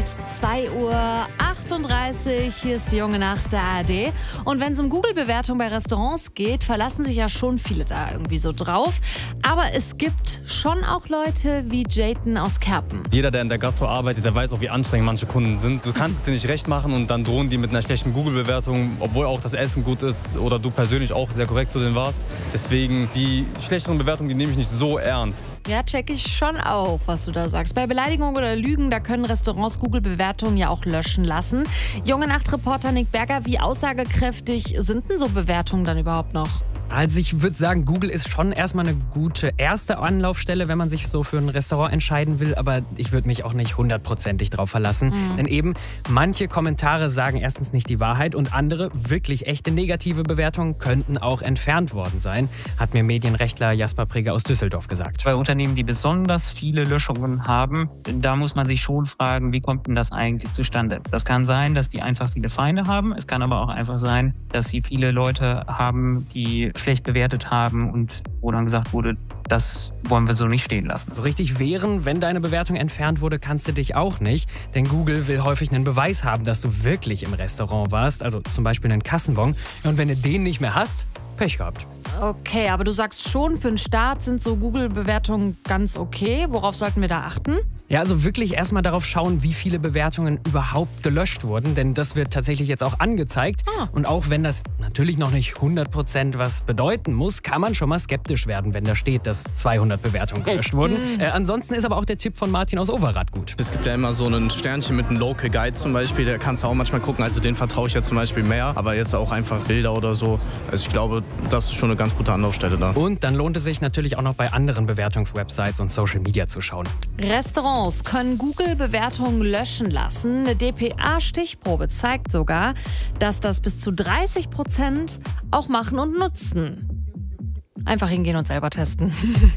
Zeit, 2:38 Uhr. Hier ist die junge Nacht der ARD. Und wenn es um Google-Bewertung bei Restaurants geht, verlassen sich ja schon viele da irgendwie so drauf. Aber es gibt schon auch Leute wie Jayden aus Kerpen. Jeder, der in der Gastro arbeitet, der weiß auch, wie anstrengend manche Kunden sind. Du kannst es dir nicht recht machen und dann drohen die mit einer schlechten Google-Bewertung, obwohl auch das Essen gut ist oder du persönlich auch sehr korrekt zu denen warst. Deswegen, die schlechteren Bewertungen, die nehme ich nicht so ernst. Ja, check ich schon auch, was du da sagst. Bei Beleidigung oder Lügen, da können Restaurants Google-Bewertungen ja auch löschen lassen. Junge Nacht-Reporter Nick Berger, wie aussagekräftig sind denn so Bewertungen dann überhaupt noch? Also ich würde sagen, Google ist schon erstmal eine gute erste Anlaufstelle, wenn man sich so für ein Restaurant entscheiden will. Aber ich würde mich auch nicht 100%ig drauf verlassen. Denn eben manche Kommentare sagen erstens nicht die Wahrheit und andere, wirklich echte negative Bewertungen, könnten auch entfernt worden sein, hat mir Medienrechtler Jasper Preger aus Düsseldorf gesagt. Bei Unternehmen, die besonders viele Löschungen haben, da muss man sich schon fragen, wie kommt denn das eigentlich zustande? Das kann sein, dass die einfach viele Feinde haben. Es kann aber auch einfach sein, dass sie viele Leute haben, die schlecht bewertet haben und wo dann gesagt wurde, das wollen wir so nicht stehen lassen. So richtig wehren, wenn deine Bewertung entfernt wurde, kannst du dich auch nicht. Denn Google will häufig einen Beweis haben, dass du wirklich im Restaurant warst. Also zum Beispiel einen Kassenbon. Und wenn du den nicht mehr hast, Pech gehabt. Okay, aber du sagst schon, für den Start sind so Google-Bewertungen ganz okay. Worauf sollten wir da achten? Ja, also wirklich erstmal darauf schauen, wie viele Bewertungen überhaupt gelöscht wurden. Denn das wird tatsächlich jetzt auch angezeigt. Und auch wenn das natürlich noch nicht 100% was bedeuten muss, kann man schon mal skeptisch werden, wenn da steht, dass 200 Bewertungen gelöscht wurden. Ansonsten ist aber auch der Tipp von Martin aus Overath gut. Es gibt ja immer so ein Sternchen mit einem Local Guide zum Beispiel, da kannst du auch manchmal gucken, also den vertraue ich ja zum Beispiel mehr, aber jetzt auch einfach Bilder oder so. Also ich glaube, das ist schon eine ganz gute Anlaufstelle da. Und dann lohnt es sich natürlich auch noch bei anderen Bewertungswebsites und Social Media zu schauen. Restaurants können Google-Bewertungen löschen lassen. Eine dpa-Stichprobe zeigt sogar, dass das bis zu 30% auch machen und nutzen. Einfach hingehen und selber testen.